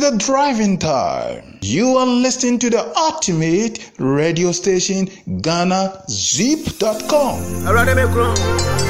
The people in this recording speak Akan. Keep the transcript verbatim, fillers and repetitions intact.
the driving time. You are listening to the ultimate radio station, Ghana Zip dot com.